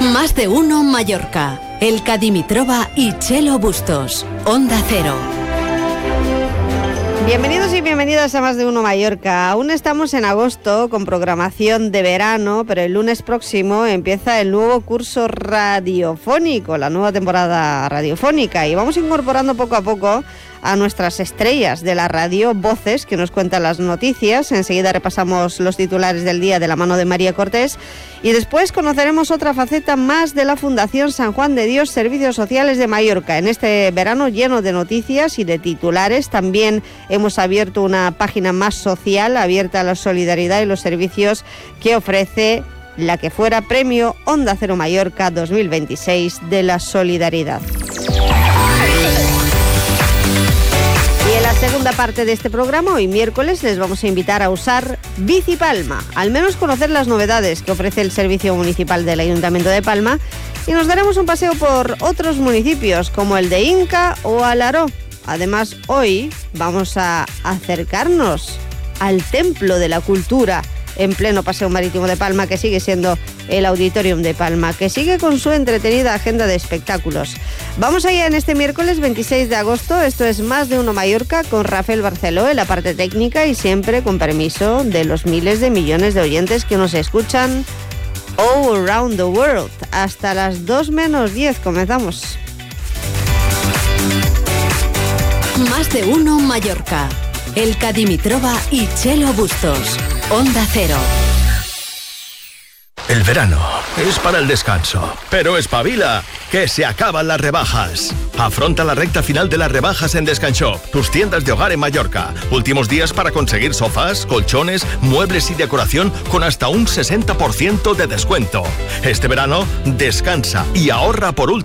Más de uno Mallorca. Elka Dimitrova y Chelo Bustos. Onda Cero. Bienvenidos y bienvenidas a Más de uno Mallorca. Aún estamos en agosto con programación de verano, pero el lunes próximo empieza el nuevo curso radiofónico, la nueva temporada radiofónica, y vamos incorporando poco a poco a nuestras estrellas de la radio, voces que nos cuentan las noticias. Enseguida repasamos los titulares del día de la mano de María Cortés y después conoceremos otra faceta más de la Fundación San Juan de Dios Servicios Sociales de Mallorca. En este verano lleno de noticias y de titulares, también hemos abierto una página más social, abierta a la solidaridad y los servicios que ofrece la que fuera Premio Onda Cero Mallorca 2026 de la Solidaridad. Y en la segunda parte de este programa, hoy miércoles, les vamos a invitar a usar Bici Palma, al menos conocer las novedades que ofrece el Servicio Municipal del Ayuntamiento de Palma, y nos daremos un paseo por otros municipios como el de Inca o Alaró. Además, hoy vamos a acercarnos al Templo de la Cultura en pleno Paseo Marítimo de Palma, que sigue siendo el Auditorium de Palma, que sigue con su entretenida agenda de espectáculos. Vamos allá en este miércoles 26 de agosto. Esto es Más de uno Mallorca con Rafael Barceló en la parte técnica y siempre con permiso de los miles de millones de oyentes que nos escuchan all around the world. Hasta las 2:10 comenzamos. Más de uno Mallorca. Elka Dimitrova y Chelo Bustos. Onda Cero. El verano es para el descanso, pero espabila, que se acaban las rebajas. Afronta la recta final de las rebajas en Descanshop, tus tiendas de hogar en Mallorca. Últimos días para conseguir sofás, colchones, muebles y decoración con hasta un 60% de descuento. Este verano, descansa y ahorra por último.